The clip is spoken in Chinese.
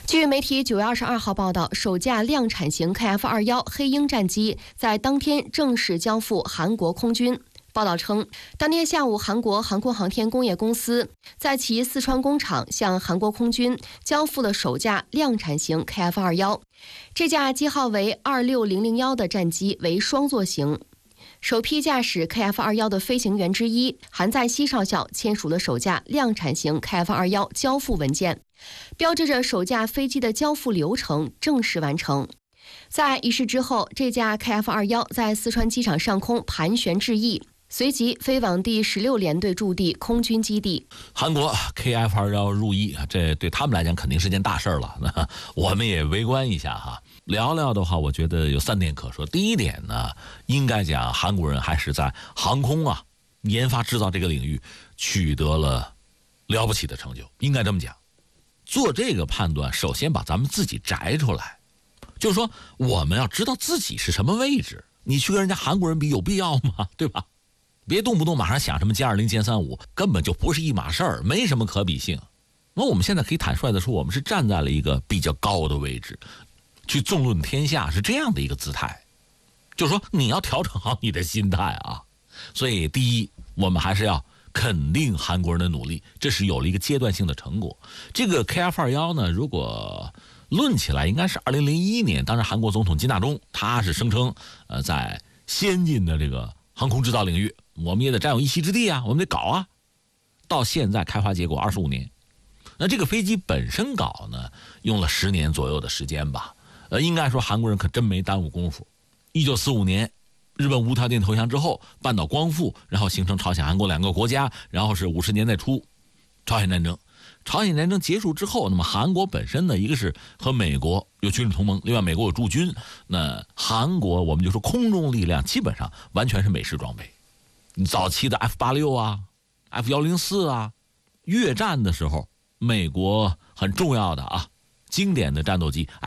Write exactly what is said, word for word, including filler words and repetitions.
据媒体九月二十二号报道，首架量产型 K F 二十一 黑鹰战机在当天正式交付韩国空军。报道称，当天下午，韩国航空航天工业公司在其四川工厂向韩国空军交付了首架量产型 K F 二十一。这架机号为二六零零一的战机为双座型。首批驾驶 K F 二十一的飞行员之一韩在熙少校签署了首架量产型 K F 二十一交付文件，标志着首架飞机的交付流程正式完成。在仪式之后，这架 K F 二十一在四川机场上空盘旋致意，随即飞往第十六联队驻地空军基地。 韩国 K F 二十一入役，这对他们来讲肯定是件大事了。那我们也围观一下哈。聊聊的话，我觉得有三点可说。第一点呢，应该讲韩国人还是在航空啊、研发制造这个领域取得了了不起的成就，应该这么讲。做这个判断，首先把咱们自己摘出来，就是说我们要知道自己是什么位置。你去跟人家韩国人比有必要吗？对吧？别动不动马上想什么歼二零、歼三五，根本就不是一码事儿，没什么可比性。那我们现在可以坦率的说，我们是站在了一个比较高的位置，去纵论天下，是这样的一个姿态。就是说你要调整好你的心态啊。所以第一，我们还是要肯定韩国人的努力，这是有了一个阶段性的成果。这个 K F 二十一呢，如果论起来应该是二零零一年，当时韩国总统金大中他是声称呃在先进的这个航空制造领域我们也得占有一席之地啊，我们得搞啊。到现在开发结果二十五年，那这个飞机本身搞呢用了十年左右的时间吧。呃，应该说韩国人可真没耽误功夫。一九四五年日本无条件投降之后，半岛光复，然后形成朝鲜韩国两个国家，然后是五十年代初朝鲜战争。朝鲜战争结束之后，那么韩国本身呢，一个是和美国有军事同盟，另外美国有驻军，那韩国我们就说空中力量基本上完全是美式装备。早期的 F 八十六 啊 F 一零四 啊，越战的时候美国很重要的啊经典的战斗机